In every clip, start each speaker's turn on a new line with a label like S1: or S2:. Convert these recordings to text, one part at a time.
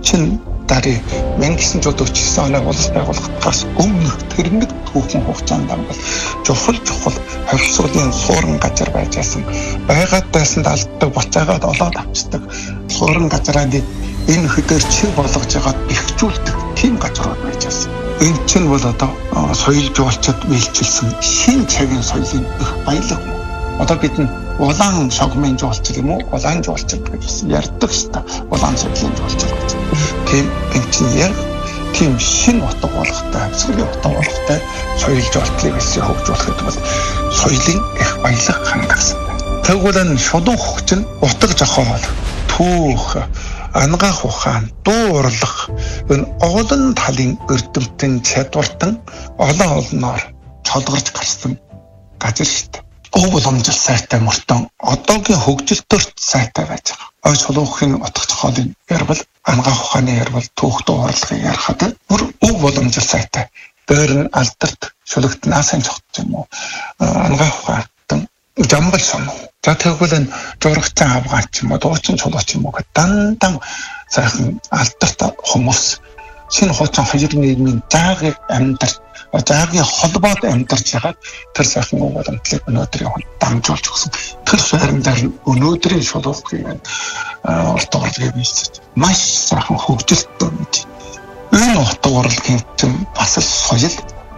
S1: чинь дарыг 1949 оны улс байгууллагаас өмнөх тэрнэг түүхэн хугацаанд бол чухал хавьсгалын суурин газар байж байсан. Байгаад байсанд алддаг буцаагаад олоод авчдаг суурин газруудыг энэ хөдөр чиг болгож ягаад бэхжүүлдэг тийм газрууд байж байсан. Энэ чинь бол одоо соёл жуулчид биелчилсэн шин цагийн соёлын их баялаг. Одоо бид нь улаан шогмын жуулчид юм уу? Улаан жуулчид гэж ярьдаг шүү дээ. Улаан соёлын жуулчид гэж. Тийм энэ чинь яг тийм шин утга болгохтой, хавьсгалын утга болгохтой соёл жуулчлалыг хэлсэн хөгжүүлэхэд бол соёлын их баялаг хангасан байна. Тэгвэл энэ шулуун хөгч нь утга жохоол, түүх, ангаах ухаан, дуу урлах энэ олон талын эрдэмтэн чадвартан олоноор цолгорж гарсан газар шүү дээ. Өв боломжил сайтай мөртөө одоогийн хөгжилтөрт сайтай байж байгаа. Ой шулуухын утга зохиолын ярбал, ангаах ухааны ярбал, түүх дуу урлагыг ярихад бүр өв боломжил сайтай. Дээр нь алдарт шүлэгт наасан цогт юм уу? Ангаах ухаан жамбал сон. За тэгвэл энэ журагчсан авгаач юм уу, дуучин чулууч юм уу гэдэг дандан сайхан алдарт хүмүүс шинэ хуучин хоёр нийгмийн заагийг амьдарч заагийн холбоод амьдарч ягаад тэр сайхан боломжлыг өнөөдрийн хүн дамжуулж өгсөн. Тэр сайхандар өнөөдрийн шулуухын утга урлагийг бийцэж маш сайхан хөгжилттэй гэж. Энэ утга урлагийн чинь бас л соёл.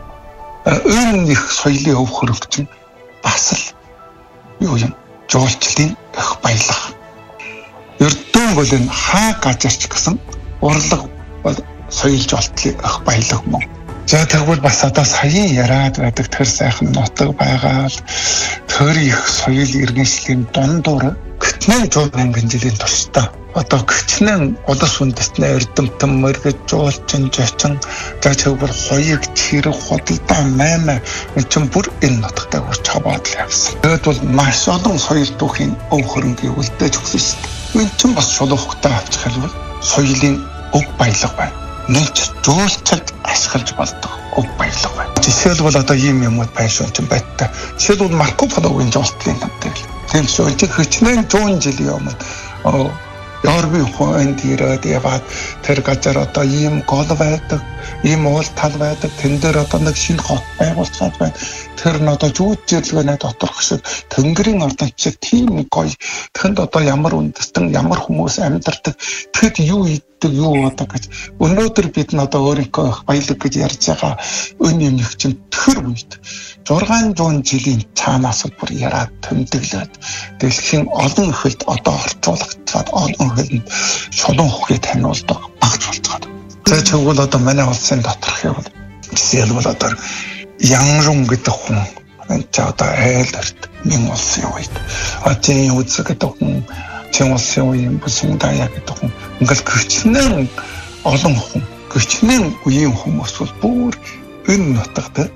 S1: Энэ их соёлын өв хөрөнгө чинь бас л юу юм? Жуулчлалын их баялаг. Эрдэнэ бол энэ хаа газарч гэсэн урлаг бол соёл жуулчлалын их баялаг мөн. За тэгвэл бас одоо саяын яриад байдаг тэр сайхан нутаг байгаа л тэр их соёл иргэншлийн дундуур гитнээ 100 мянган жилийн туршдаа одоо гитнээ улс үндэстний эрдэмтэн мэрэгж жуулчин жочин за тэгвэл хоёрыг чирэг худалдаа маймаа энэ ч бүр энэ нутагтаа хүрч хаваад л явсан. Тэгэд бол маш олон соёл түүхийн өв хөрөнгийг үлдээж өгсөн шүү дээ. Энэ ч бас шулуухтай авчих хэлбэл соёлын өв баялаг байна. Нэг жуулчид ашиглаж болдог өв баялаг байна. Жишээлбэл одоо ийм юмуд байшин ч байттай. Жишээлбэл Марко Пологийн жуулчлалын хамтыг. Тийм шүү. Жиг хичнээн 100 жилийн өмнө Европын хүн ирээд яваад тэр газар одоо ийм гол байдаг, ийм уул тал байдаг. Тэн дээр одоо нэг шинэ хот байгуулцаад байна. Тэр нь одоо зүүжлэгнээ доторх шиг тэнгэрийн ордон шиг тийм гоё. Тэнд одоо ямар үндэстэн, ямар хүмүүс амьдардаг, тэгэд юу ийдэг, юу одоо гэж. Өнөөдөр бид нь одоо өөрийнхөө баялаг гэж ярьж байгаа энэ юм их чинь тэр үед 600 жилийн цаанаас бүр яраад тэмдэглээд дэлхийн олон хөлд одоо орчуулагдаад олон хөлд шулуун хөхийг таниулдаг багц болцоод. За тэгвэл одоо манай улсын доторх юм бол жишээлбэл одоо Янрун гэдэг хүн энэ одоо айлэрт нэг улсын үед Азийн үзэг гэдэг хүн Чин улсын үеийн бүсийн даяа гэдэг хүн ингээл гэрчнэн олон хүн гэрчнэн үеийн хүмүүс бол бүр энэ нутагт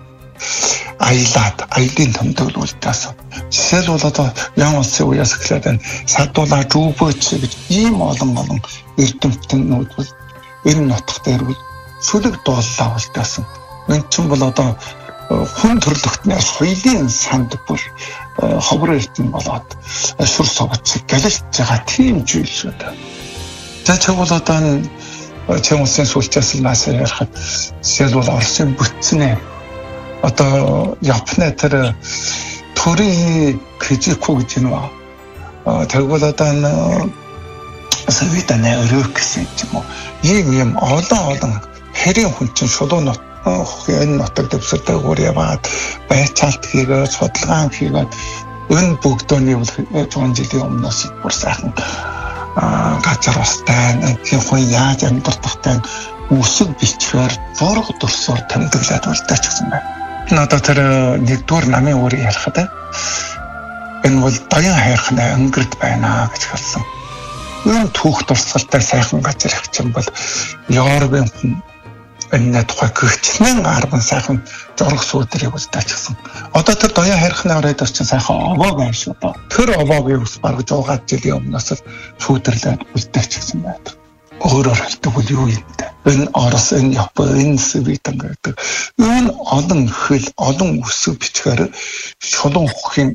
S1: аялын тэмдэглүүлдээс жишээлбэл одоо Ян улсын үеэс эхлээд садуулаа дүүбөч гэж ийм олон эрдэмтнүүд бол энэ нутагт ирвэл сүлэг дууллаа үлдээсэн. Энэ ч бол одоо хүн төрлөختний соёлын санд бүр ховор эрдэнэ болоод шүр согц гэлж байгаа тийм зүйл шүү дээ. За тэгвэл одоо Чин улсын сүүлчээс л наасаа ярихад жишээлбэл Оросын бүтцнээ одоо Японы тэр төрийн Кижику гэж нөө тэгвэл одоо Советаны өрөөх гэсэн юм уу ийм олон хэрийн хүн чинь шулуун энэ нутаг дэвсэрдэг өөр яваад байцаалт хийгээд судалгаа хийгээд энэ бүгдөөний 100 жилийн өмнөөс бүр сайхан газар устай энэ хүн яаж амьдардахтай үсэг бичгээр зураг дурсаар тэмдэглээд үлдээч гэсэн байна. Энэ одоо тэр нэгдүгээр намын өөрийг ярихад энэ бол даян хайрхны өнгөрд байна гэж хэлсэн. Энэ түүх дурсгалтай сайхан газар их юм бол Европын хүн энэ тухай гэрчнэн 10 сайхан зураг сүйдрийг үлдээчихсэн. Одоо тэр даян хайрхны оройд орчин сайхан овоо байна шүү дээ. Тэр овоогийн ус бараг 100 жилийн өмнөөс л сүйдэрлээд үлдээчихсэн байдаг. Өөрөөр хэлбэл юу юм бэ? Энэ Орос, энэ Япон, энэ Совет гэдэг энэ олон хөл, олон үсэг бичгээр шулуун хөхийн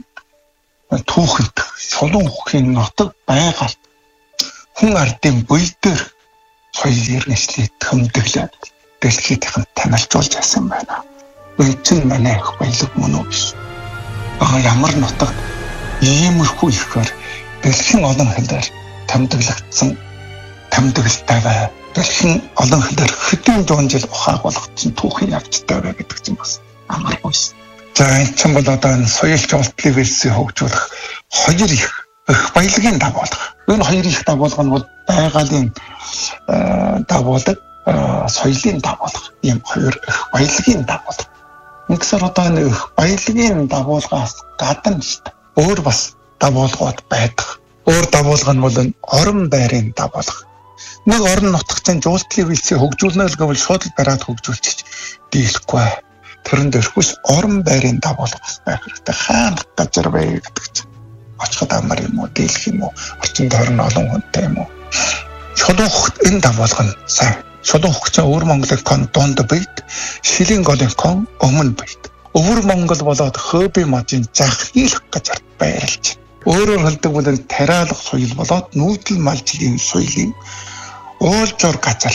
S1: түүхэнд, шулуун хөхийн нутаг байгаль хүн ардын буй дээр соёл иргэншлийг томдөглөө дэлхийдхэн танилцуулж байсан байна. Энэ чинь манай их баялаг мөн үү биш. Ямар нутагт иймэрхүү ихээр дэлхийн олон хэлээр томдөглөгдсөн томдөглөлтэй бай. Дэлхийн олон хэлээр хэдэн зуун жил ухааг болгоцсон түүхийн явцтай бай гэдэг чинь бас амаргүй шин. За энэ ч бол одоо энэ соёл жуултлыг хөгжүүлэх хоёр их баялагын дагуулга. Энэ хоёр их дагуулга нь бол байгалийн дагуулга, соёлын дагуулга. Ийм хоёр их баялагын дагуулга. Нэгсээр одоо энэ их баялагын дагуулгаас гадна өөр бас дагуулгууд байдаг. Өөр дагуулга нь бол орон байрын дагуулга. Нэг орон нутгийн жуултлыг хөгжүүлнэ гэвэл шууд бариад хөгжүүлчих дийлэхгүй. Тэрэн дээрхүүс орон байрын дагуулга байх хэрэгтэй. Хаана газар бай гэдэг чинь очиход амар юм уу, дийлэх юм уу, орчин тойрон олон хүнтэй юм уу. Шулуухт энэ дагуулга нь сайн. Шулуухч өвөр Монголын кон донд бийт, шилийн голын кон өмнө бийт. Өвөр Монгол болоод хөөби мажин захийлах газар байрлаж. Өөрөөр хэлбэл тариалах соёл болоод нүүдэл малжлын соёлын уулжуур газар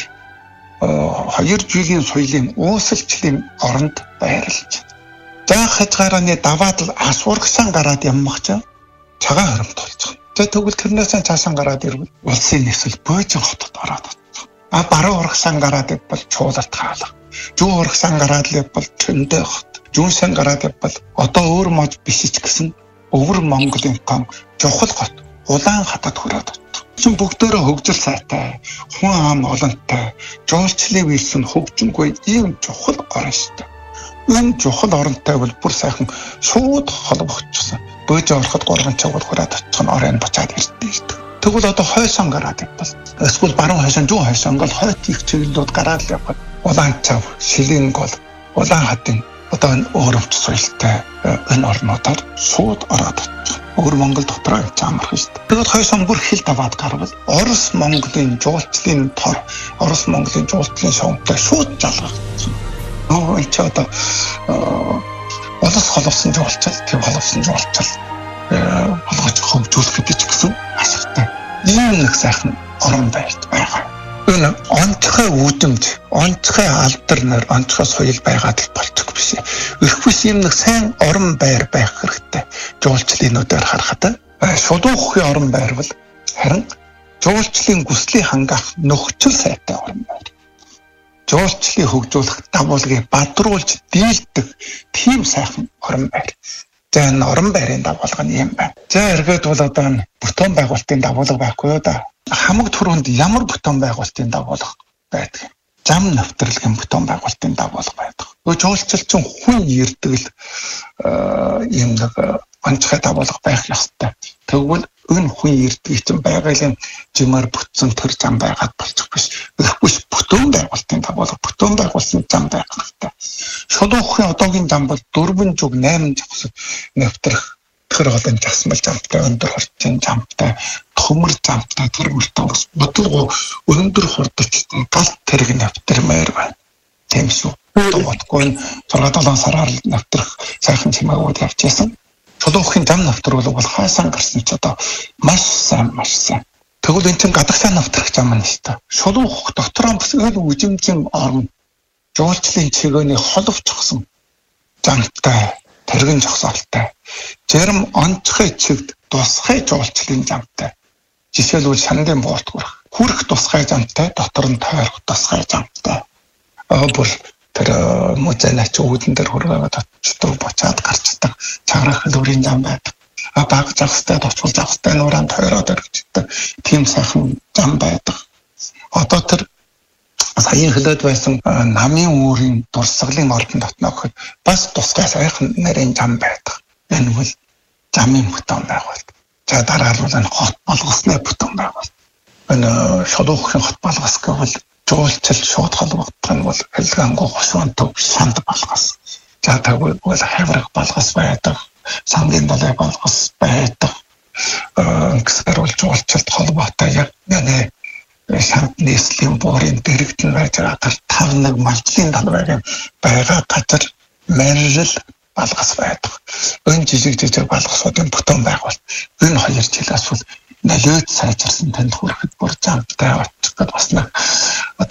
S1: 2 жилийн соёлын уусалчлын оронд байрлаж. Заах хязгаарны даваад л асуургасан гараад яммагч цагаан хоромт болж байгаа. За тэгвэл тэрнээс цаасан гараад ирвэл улсын нийслэл Бөөжин хотод ороод ирсэн. Баруун урагсан гараад бол Чуулалт хаалга. Зүүн урагсан гараад бол Төндөө хот. Зүүнсэн гараад бол одоо өөр мод биш ч гэсэн өвөр Монголын кон Жухал хот Улаан хатад хүрээд чинь бүгдөө хөгжил сайтай, хүн ам олонтой, жуулчлалыг вилсэн хөгжингүй ийм чухал орн шүү дээ. Энэ чухал оронтой бол бүр сайхан шууд холбогдчихсан. Бөөж ороход 3 цаг хүрээд очих нь оройн буцаад ирдэ шүү дээ. Тэгвэл одоо хойсон гараад явбал эсвэл баруун хойсон, зүүн хойсон гол хойт их чиглэлүүд гараад л явбал Улаан цав, Шилийн гол, Улаан хатын одоо энэ өөрөвч соёлтой энэ орнуудаар шууд ороод очих. Өвөр Монгол дотроо амарх шүү дээ. Тэгвэл хойсон бүр хил даваад гарвал Орос Монголын жуулчлалын тор, Орос Монголын жуулчлалын шоунтай шууд жалгагдсан. Энэ ч одоо олос холовсон жуулчлал, тийм холовсон жуулчлал болгож хөгжүүлэх гэдэг ч гэсэн ашигтай. Ийм нэг сайхан орон байрт байгаа. Энэ онцгой үүдэмж, онцгой алдар нэр, онцгой соёл байгаад л болчих биш. Эхвс ийм нэг сайн орон байр байх хэрэгтэй. Жуулчлалынуудаар харахад шулуухын орон байр бол харин жуулчлалын хүслийг хангах нөхцөл сайтай орон байр. Жуулчлалыг хөгжүүлэх дагуулгыг бадруулж дийлдэг тийм сайхан орон байр. За энэ орон байрын дагуулга нь юм байна. За эргээд бол одоо бүтэн байгуулалтын дагуулга байхгүй юу да. Хамаг түрүүнд ямар бүтэн байгуулалтын дагуулга байдаг. Зам навтрлын бүтэн байгуулалтын дагуулга байдаг. Жуулчлал чинь хүн ирдэг л юм нэг онцгой дагуулга байх ёстой. Тэгвэл энэ хүн ирдэг чинь байгалийн жимээр бүтсэн тэр зам байгаад болчих биш. Биш бүтэн байгуулалтын дагуулга, бүтэн байгуулсан зам байх хэрэгтэй. Шулуухын одоогийн зам бол 4 зүг 8 зогсог навтрах тэр олон засмал замтай, өндөр хорчин замтай, төмөр замтай тэр мөртөө бас бодлого өндөр хурдтай галт тэрэг навтармаар байна. Тийм шүү. Одоогийн 6-7 сараар навтрах сайхан чимээгүүд явж байсан. Шулуухын зам навтруулга бол хайсан гарсан ч одоо маш сайн. Тэгвэл энэ чинь гадагшаа навтрах зам нь шүү дээ. Шулуух дотроо бас өл үжимжин орон жуулчлалын чигөөний холовчсон замтай, тэрэгэн жогсоолтой. Зарим онцгой чигт тусгай жуулчлалын замтай. Жишээлбэл Шандын буурт хүрэх тусгай замтай, дотор нь тойрох тусгай замтай. Бүр тэр музейнач үүдэн дээр хүрээд очдог буцаад гарчдаг чанарах хөлбөрийн зам байдаг. Баг загстай товчгол загстай нууран тойроод өргөжтэй тийм сайхан зам байдаг. Одоо тэр саяын хэлээд байсан намын үүрийн дурсгалын ордон дотноо гэхэд бас тусгай сайхан нарийн зам байдаг. Энэ бол замын бүтэн байгуулалт. За дараа нь энэ хот болгосны бүтэн байгуулалт. Энэ шулуухын хот болгос гэвэл жуулчил шууд холбогдох нь бол хэлгангу хошуун төв шанд болгос. За тэгвэл хавраг болгос байдаг. Сангийн далай болгос байдаг. Гэсээр бол жуулчилт холбоотой яг нэг шанд нийслэлийн буурын дэрэгдэн байж байгаа 5 малчлын талбайг байгаа газар мэржил балгас байдаг. Энэ жижиг балгасуудын бүтэн байгуулалт. Энэ 2 жилээс бол налиуд сайжирсан танд хүрэхэд бүр замтай очих гээд бас нэг